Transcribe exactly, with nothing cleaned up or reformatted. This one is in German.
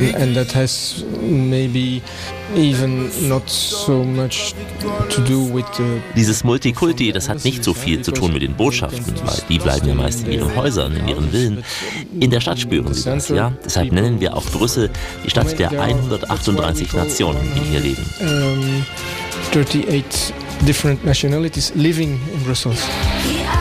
And that has maybe even not so much to do with the Dieses Multikulti, das hat nicht so viel zu tun mit den Botschaften, weil die bleiben ja meist in ihren Häusern, in ihren Villen. In der Stadt spüren sie das, ja. Deshalb nennen wir auch Brüssel die Stadt der hundertachtunddreißig Nationen, die hier leben. Um, thirty-eight different nationalities living in Brussels.